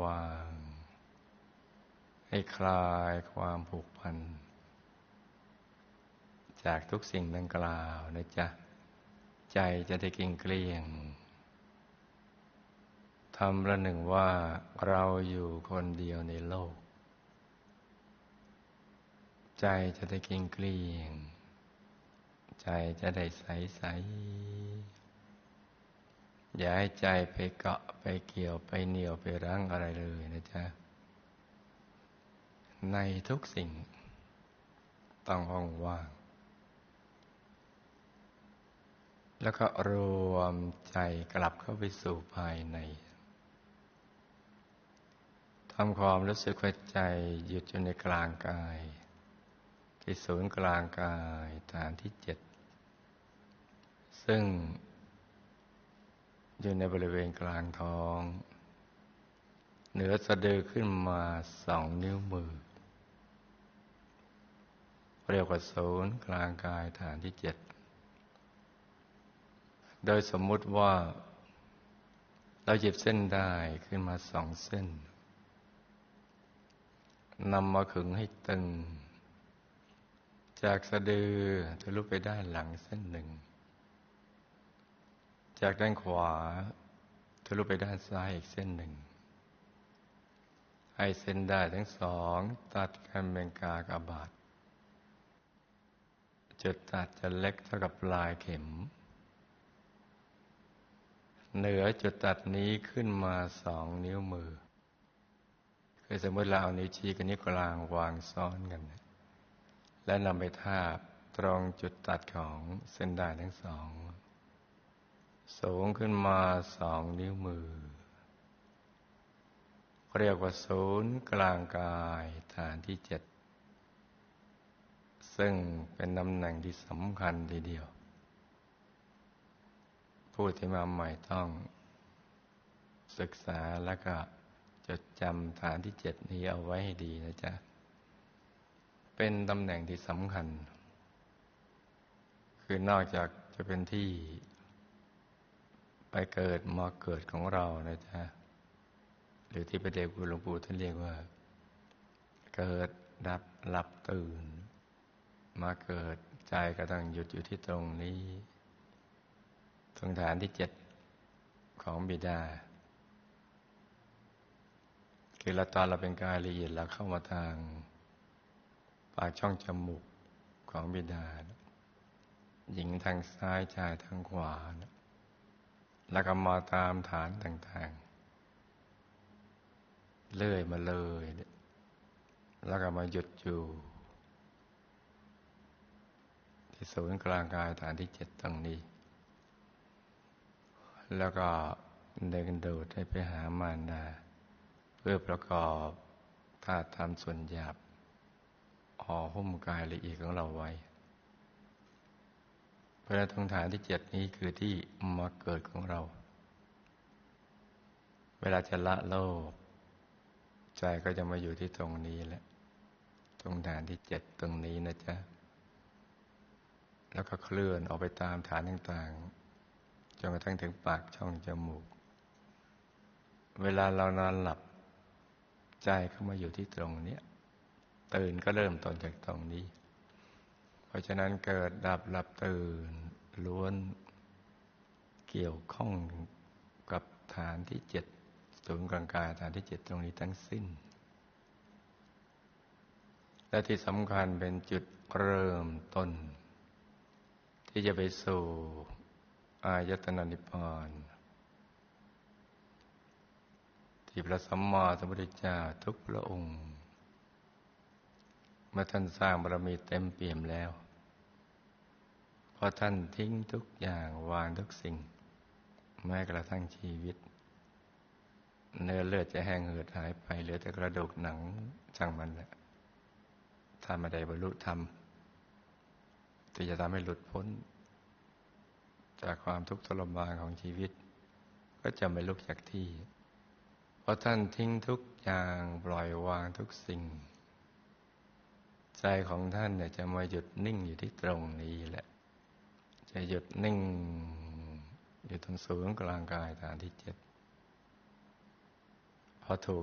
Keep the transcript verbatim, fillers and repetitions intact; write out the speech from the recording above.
วางให้คลายความผูกพันจากทุกสิ่งดังกล่าวนะจ๊ะใจจะได้เกลี้ยงเกลี้ยงทำประหนึ่งว่าเราอยู่คนเดียวในโลกใจจะได้เกลี้ยงเกลี้ยงใจจะได้ใสใสอย่าให้ใจไปเกาะไปเกี่ยวไปเหนี่ยวไปรั้งอะไรเลยนะจ๊ะในทุกสิ่งต้องว่างๆแล้วก็รวมใจกลับเข้าไปสู่ภายในทำความรู้สึกว่าใจหยุดอยู่ในกลางกายที่ศูนย์กลางกายฐานที่เจ็ดซึ่งอยู่ในบริเวณกลางท้องเหนือสะดือขึ้นมาสองนิ้วมือเรียกว่าศูนย์กลางกายฐานที่เจ็ดโดยสมมุติว่าเราหยิบเส้นได้ขึ้นมาสองเส้นนำมาขึงให้ตึงจากสะดือทะลุไปด้านหลังเส้นหนึ่งจากด้านขวาทะลุไปด้านซ้ายอีกเส้นหนึ่งให้เส้นได้ทั้งสองตัดกันเป็นกากบาทจุดตัดจะเล็กเท่ากับปลายเข็มเหนือจุดตัดนี้ขึ้นมาสองนิ้วมือคือสมมติเราเอานิ้วชี้กับนิ้วกลางวางซ้อนกันและนำไปทาบตรงจุดตัดของเส้นด้ายทั้งสองสูงขึ้นมาสองนิ้วมือเรียกว่าศูนย์กลางกายฐานที่เจ็ดซึ่งเป็นตำแหน่งที่สำคัญทีเดียวผู้ที่มาใหม่ต้องศึกษาแล้วก็จดจำฐานที่เจ็ดนี้เอาไว้ให้ดีนะจ๊ะเป็นตำแหน่งที่สำคัญคือนอกจากจะเป็นที่ไปเกิดมาเกิดของเรานะจ๊ะหรือที่พระเดชคุณหลวงปู่ท่านเรียกว่าเกิดดับหลับตื่นมาเกิดใจก็ต้องหยุดอยู่ที่ตรงนี้ตรงฐานที่เจ็ดของบิดาคือเราตอนเราเป็นกายละเอียดเราเข้ามาทางปากช่องจมูกของบิดาหญิงทางซ้ายชายทางขวาแล้วก็มาตามฐานต่างๆเลื่อยมาเลยแล้วก็มาหยุดอยู่ที่ศูนย์กลางกายฐานที่เจ็ดตรงนี้แล้วก็เดินดูดให้ไปหามารดาเพื่อประกอบธาตุธรรมส่วนหยาบห่อหุ้มกายละเอียดของเราไว้เพราะฉะนั้นตรงฐานที่เจ็ดนี้คือที่มาเกิดของเราเวลาจะละโลกใจก็จะมาอยู่ที่ตรงนี้แหละตรงฐานที่เจ็ดตรงนี้นะจ๊ะแล้วก็เคลื่อนออกไปตามฐานต่างๆจนกระทั่งถึงปากช่องจมูกเวลาเรานอนหลับใจเข้ามาอยู่ที่ตรงนี้ตื่นก็เริ่มต้นจากตรงนี้เพราะฉะนั้นเกิดดับหลับตื่นล้วนเกี่ยวข้องกับฐานที่เจ็ดศูนย์กลางกายฐานที่เจ็ดตรงนี้ทั้งสิ้นและที่สำคัญเป็นจุดเริ่มต้นที่จะไปสู่อายตนะนิพพานที่พระสัมมาสัมพุทธเจ้าทุกพระองค์เมื่อท่านสร้างบารมีเต็มเปี่ยมแล้วพอท่านทิ้งทุกอย่างวางทุกสิ่งแม้กระทั่งชีวิตเนื้อเลือดจะแห้งเหือดหายไปเหลือแต่กระดูกหนังช่างมันแหละถ้าไม่ได้บรรลุธรรมที่จะทำให้หลุดพ้นจากความทุกข์ทรมานของชีวิตก็จะไม่ลุกจากที่เพราะท่านทิ้งทุกอย่างปล่อยวางทุกสิ่งใจของท่านเนี่ยจะมาหยุดนิ่งอยู่ที่ตรงนี้แหละจะหยุดนิ่งอยู่ตรงศูนย์กลางกายฐานที่เจ็ดพอถูก